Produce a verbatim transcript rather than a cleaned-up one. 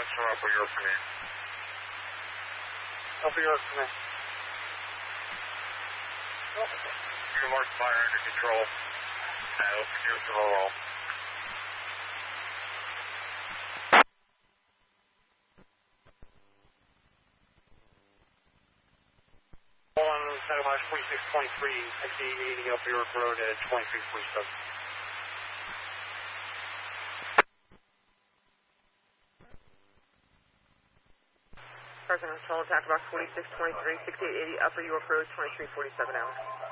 from Upper York Command. Upper York Command. Your mark fire under control. At Upper York Command. Santa Monica twenty-six twenty-three, I see you meeting up York Road at twenty-three forty-seven. President Control, attack box twenty-six twenty-three, sixty-eight eighty, Upper York Road, twenty-three forty-seven hours.